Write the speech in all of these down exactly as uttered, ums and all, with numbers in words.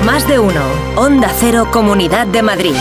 Más de uno. Onda Cero, Comunidad de Madrid.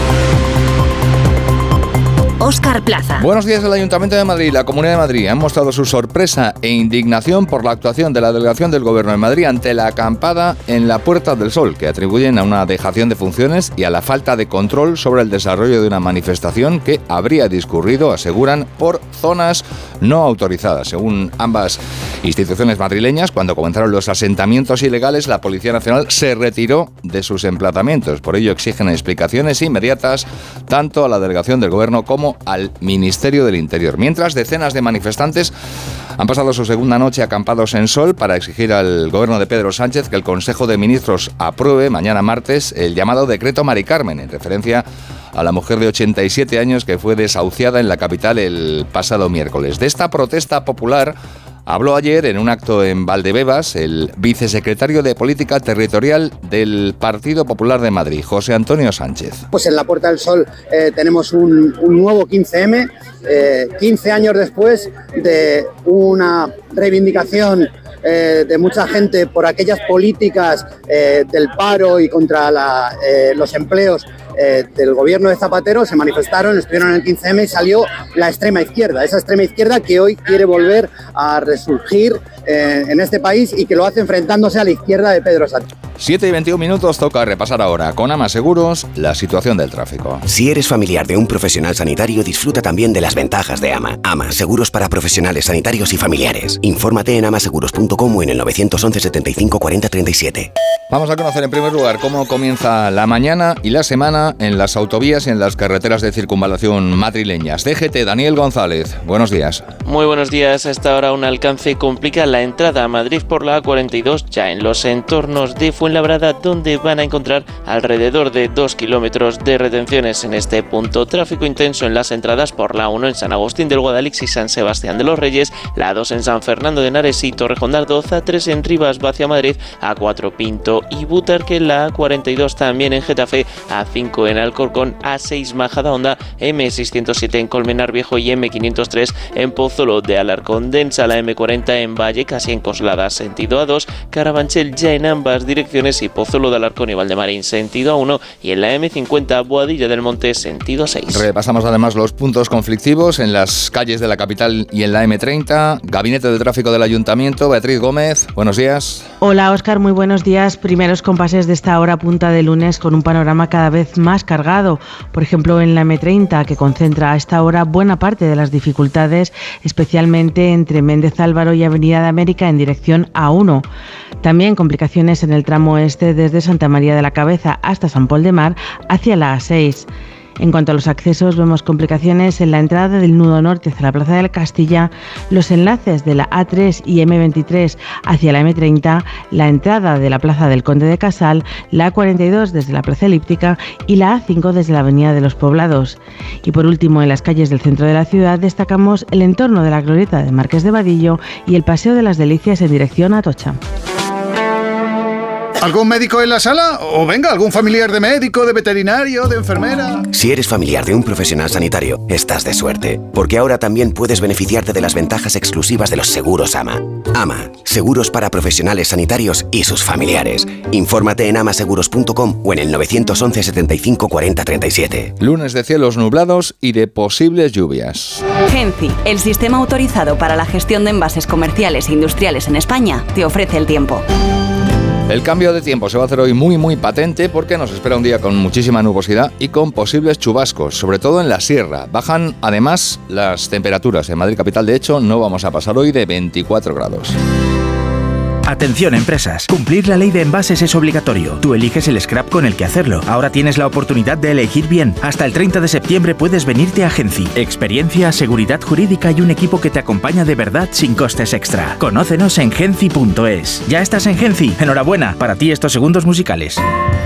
Óscar Plaza. Buenos días. El Ayuntamiento de Madrid y la Comunidad de Madrid han mostrado su sorpresa e indignación por la actuación de la delegación del Gobierno de Madrid ante la acampada en la Puerta del Sol, que atribuyen a una dejación de funciones y a la falta de control sobre el desarrollo de una manifestación que habría discurrido, aseguran, por zonas no autorizadas. Según ambas instituciones madrileñas, cuando comenzaron los asentamientos ilegales, la Policía Nacional se retiró de sus emplazamientos. Por ello exigen explicaciones inmediatas tanto a la delegación del Gobierno como al Ministerio del Interior. Mientras, decenas de manifestantes han pasado su segunda noche acampados en Sol para exigir al gobierno de Pedro Sánchez que el Consejo de Ministros apruebe mañana martes el llamado Decreto Mari Carmen, en referencia a la mujer de ochenta y siete años que fue desahuciada en la capital el pasado miércoles. De esta protesta popular habló ayer en un acto en Valdebebas el vicesecretario de Política Territorial del Partido Popular de Madrid, José Antonio Sánchez. Pues en la Puerta del Sol eh, tenemos un, un nuevo quince eme, eh, quince años después de una reivindicación eh, de mucha gente por aquellas políticas eh, del paro y contra la, eh, los empleos Eh, del gobierno de Zapatero. Se manifestaron, estuvieron en el quince eme y salió la extrema izquierda, esa extrema izquierda que hoy quiere volver a resurgir eh, en este país y que lo hace enfrentándose a la izquierda de Pedro Sánchez. siete y veintiún minutos, toca repasar ahora con Ama Seguros la situación del tráfico. Si eres familiar de un profesional sanitario, disfruta también de las ventajas de Ama. Ama, seguros para profesionales sanitarios y familiares. Infórmate en amaseguros punto com o en el nueve once setenta y cinco cuarenta treinta y siete. Vamos a conocer en primer lugar cómo comienza la mañana y la semana en las autovías y en las carreteras de circunvalación madrileñas. D G T, Daniel González, buenos días. Muy buenos días. Hasta ahora un alcance complica la entrada a Madrid por la A cuarenta y dos, ya en los entornos de Fuenlabrada, donde van a encontrar alrededor de dos kilómetros de retenciones en este punto. Tráfico intenso en las entradas por la uno en San Agustín del Guadalix y San Sebastián de los Reyes, la dos en San Fernando de Henares y Torrejón de Ardoz, A tres en Rivas hacia Madrid, A cuatro Pinto y Butarque, la A cuarenta y dos también en Getafe, A cinco en Alcorcón, A seis Majadahonda, eme seiscientos siete en Colmenar Viejo y eme quinientos tres en Pozuelo de Alarcón. Densa la eme cuarenta en Vallecas y en Coslada sentido A dos, Carabanchel ya en ambas direcciones y Pozuelo de Alarcón y Valdemarín sentido A uno y en la eme cincuenta Boadilla del Monte sentido seis. Repasamos además los puntos conflictivos en las calles de la capital y en la eme treinta. Gabinete de Tráfico del Ayuntamiento, Beatriz Gómez, buenos días. Hola Óscar, muy buenos días. Primeros compases de esta hora punta de lunes con un panorama cada vez más cargado. Por ejemplo, en la eme treinta, que concentra a esta hora buena parte de las dificultades, especialmente entre Méndez Álvaro y Avenida de América en dirección A uno. También complicaciones en el tramo este desde Santa María de la Cabeza hasta San Pol de Mar hacia la A seis. En cuanto a los accesos, vemos complicaciones en la entrada del nudo norte hacia la Plaza del Castilla, los enlaces de la A tres y eme veintitrés hacia la eme treinta, la entrada de la Plaza del Conde de Casal, la A cuarenta y dos desde la Plaza Elíptica y la A cinco desde la Avenida de los Poblados. Y por último, en las calles del centro de la ciudad destacamos el entorno de la glorieta de Marqués de Vadillo y el Paseo de las Delicias en dirección a Atocha. ¿Algún médico en la sala? O venga, algún familiar de médico, de veterinario, de enfermera. Si eres familiar de un profesional sanitario, estás de suerte, porque ahora también puedes beneficiarte de las ventajas exclusivas de los seguros Ama. Ama, seguros para profesionales sanitarios y sus familiares. Infórmate en amaseguros punto com o en el nueve once setenta y cinco cuarenta treinta y siete. Lunes de cielos nublados y de posibles lluvias. Genci, el sistema autorizado para la gestión de envases comerciales e industriales en España, te ofrece el tiempo. El cambio de tiempo se va a hacer hoy muy muy patente porque nos espera un día con muchísima nubosidad y con posibles chubascos, sobre todo en la sierra. Bajan además las temperaturas. En Madrid capital, de hecho, no vamos a pasar hoy de veinticuatro grados. Atención empresas, cumplir la ley de envases es obligatorio. Tú eliges el scrap con el que hacerlo. Ahora tienes la oportunidad de elegir bien. Hasta el treinta de septiembre puedes venirte a Genci. Experiencia, seguridad jurídica y un equipo que te acompaña de verdad sin costes extra. Conócenos en genci punto es. ¿Ya estás en Genci? Enhorabuena, para ti estos segundos musicales.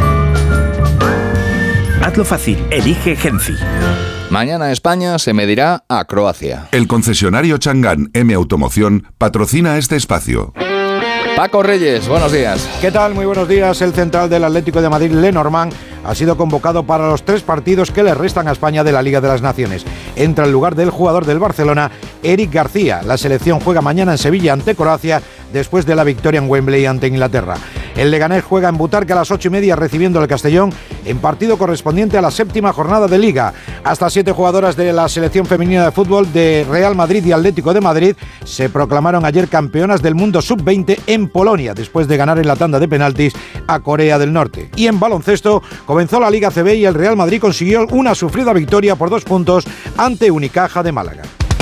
Hazlo fácil, elige Genci. Mañana España se medirá a Croacia. El concesionario Chang'an M Automoción patrocina este espacio. Paco Reyes, buenos días. ¿Qué tal? Muy buenos días. El central del Atlético de Madrid, Lenormand, ha sido convocado para los tres partidos que le restan a España de la Liga de las Naciones. Entra en lugar del jugador del Barcelona, Eric García. La selección juega mañana en Sevilla ante Croacia, después de la victoria en Wembley ante Inglaterra. El Leganés juega en Butarque a las ocho y media recibiendo el Castellón en partido correspondiente a la séptima jornada de Liga. Hasta siete jugadoras de la selección femenina de fútbol de Real Madrid y Atlético de Madrid se proclamaron ayer campeonas del mundo sub veinte en Polonia, después de ganar en la tanda de penaltis a Corea del Norte. Y en baloncesto comenzó la Liga C B y el Real Madrid consiguió una sufrida victoria por dos puntos ante Unicaja de Málaga.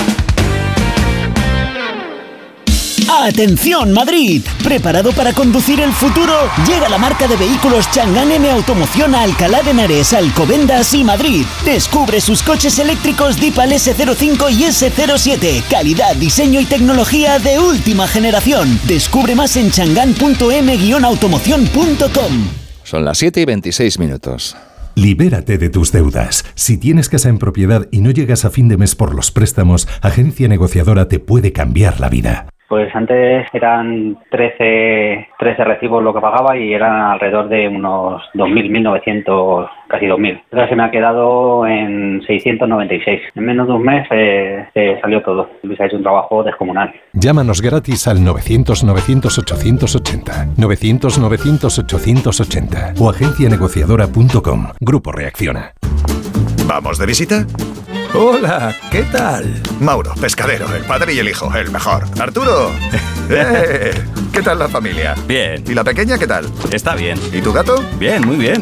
¡Atención Madrid! ¿Preparado para conducir el futuro? Llega la marca de vehículos Chang'an M Automoción a Alcalá de Henares, Alcobendas y Madrid. Descubre sus coches eléctricos Deepal ese cero cinco y ese cero siete. Calidad, diseño y tecnología de última generación. Descubre más en chang'an punto m guion automoción punto com. Son las siete y veintiséis minutos. Libérate de tus deudas. Si tienes casa en propiedad y no llegas a fin de mes por los préstamos, Agencia Negociadora te puede cambiar la vida. Pues antes eran trece, trece recibos lo que pagaba y eran alrededor de unos dos mil, mil novecientos, casi dos mil. Ahora se me ha quedado en seiscientos noventa y seis. En menos de un mes eh, se salió todo. Luis ha hecho un trabajo descomunal. Llámanos gratis al novecientos, novecientos, ochocientos ochenta, novecientos, novecientos, ochocientos ochenta o agencia negociadora punto com. Grupo Reacciona. ¿Vamos de visita? Hola, ¿qué tal? Mauro, pescadero, el padre y el hijo, el mejor. Arturo, ¡eh! ¿Qué tal la familia? Bien. ¿Y la pequeña qué tal? Está bien. ¿Y tu gato? Bien, muy bien.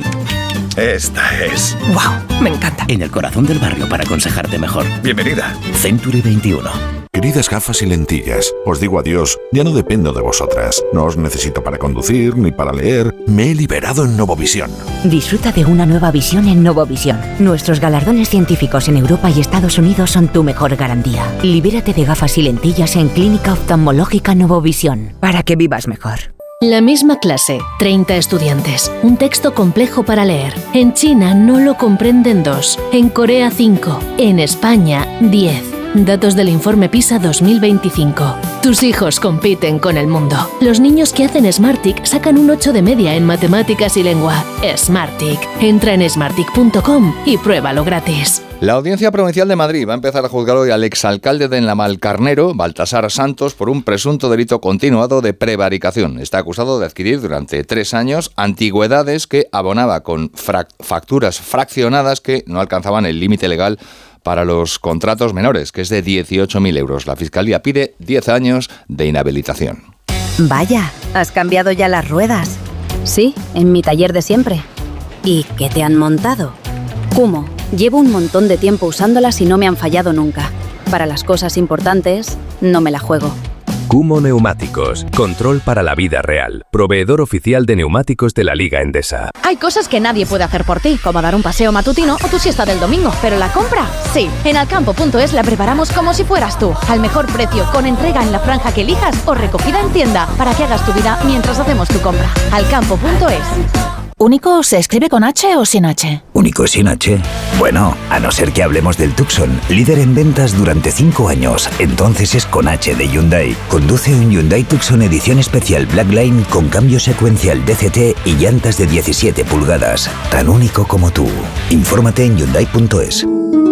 Esta es... ¡Wow! Me encanta. En el corazón del barrio para aconsejarte mejor. Bienvenida. Century veintiuno. Queridas gafas y lentillas, os digo adiós, ya no dependo de vosotras. No os necesito para conducir ni para leer. Me he liberado en Novovisión. Disfruta de una nueva visión en Novovisión. Nuestros galardones científicos en Europa y Estados Unidos son tu mejor garantía. Libérate de gafas y lentillas en Clínica Oftalmológica Novovisión, para que vivas mejor. La misma clase, treinta estudiantes, un texto complejo para leer. En China no lo comprenden dos, en Corea cinco, en España diez. Datos del informe PISA dos mil veinticinco. Tus hijos compiten con el mundo. Los niños que hacen Smartick sacan un ocho de media en matemáticas y lengua. Smartick. Entra en smartick punto com y pruébalo gratis. La Audiencia Provincial de Madrid va a empezar a juzgar hoy al exalcalde de Navalcarnero, Baltasar Santos, por un presunto delito continuado de prevaricación. Está acusado de adquirir durante tres años antigüedades que abonaba con frac- facturas fraccionadas que no alcanzaban el límite legal para los contratos menores, que es de dieciocho mil euros. La Fiscalía pide diez años de inhabilitación. Vaya, ¿has cambiado ya las ruedas? Sí, en mi taller de siempre. ¿Y qué te han montado? Kumo. Llevo un montón de tiempo usándolas y no me han fallado nunca. Para las cosas importantes, no me la juego. Kumo Neumáticos. Control para la vida real. Proveedor oficial de neumáticos de la Liga Endesa. Hay cosas que nadie puede hacer por ti, como dar un paseo matutino o tu siesta del domingo. Pero la compra, sí. En alcampo punto es la preparamos como si fueras tú. Al mejor precio, con entrega en la franja que elijas o recogida en tienda, para que hagas tu vida mientras hacemos tu compra. alcampo punto es. ¿Único se escribe con H o sin H? ¿Único sin H? Bueno, a no ser que hablemos del Tucson, líder en ventas durante cinco años. Entonces es con H de Hyundai. Conduce un Hyundai Tucson edición especial Blackline con cambio secuencial D C T y llantas de diecisiete pulgadas. Tan único como tú. Infórmate en hyundai punto es.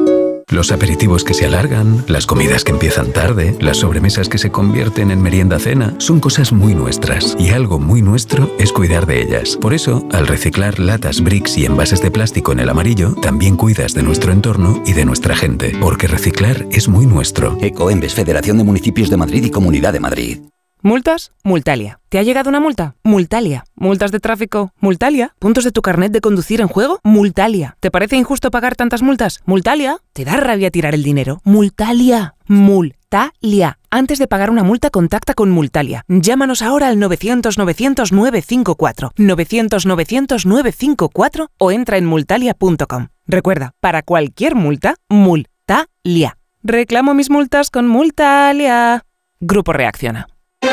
Los aperitivos que se alargan, las comidas que empiezan tarde, las sobremesas que se convierten en merienda-cena, son cosas muy nuestras. Y algo muy nuestro es cuidar de ellas. Por eso, al reciclar latas, bricks y envases de plástico en el amarillo, también cuidas de nuestro entorno y de nuestra gente. Porque reciclar es muy nuestro. Ecoembes, Federación de Municipios de Madrid y Comunidad de Madrid. ¿Multas? Multalia. ¿Te ha llegado una multa? Multalia. ¿Multas de tráfico? Multalia. ¿Puntos de tu carnet de conducir en juego? Multalia. ¿Te parece injusto pagar tantas multas? Multalia. ¿Te da rabia tirar el dinero? Multalia. Multalia. Antes de pagar una multa, contacta con Multalia. Llámanos ahora al novecientos, novecientos, novecientos cincuenta y cuatro, novecientos, novecientos, novecientos cincuenta y cuatro o entra en multalia punto com. Recuerda, para cualquier multa, Multalia. Reclamo mis multas con Multalia. Grupo Reacciona.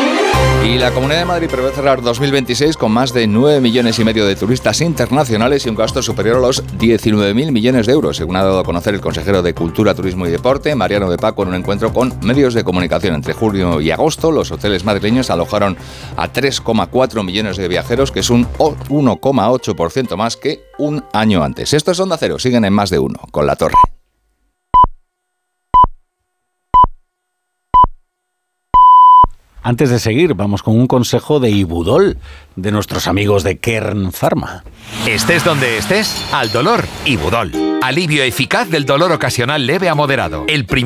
Y la Comunidad de Madrid prevé cerrar dos mil veintiséis con más de nueve millones y medio de turistas internacionales y un gasto superior a los diecinueve mil millones de euros, según ha dado a conocer el consejero de Cultura, Turismo y Deporte, Mariano de Paco, en un encuentro con medios de comunicación. Entre julio y agosto, los hoteles madrileños alojaron a tres coma cuatro millones de viajeros, que es un uno coma ocho por ciento más que un año antes. Estos son Onda Cero, siguen en Más de Uno, con La Torre. Antes de seguir, vamos con un consejo de Ibudol, de nuestros amigos de Kern Pharma. Estés donde estés, al dolor, Ibudol. Alivio eficaz del dolor ocasional leve a moderado. El primer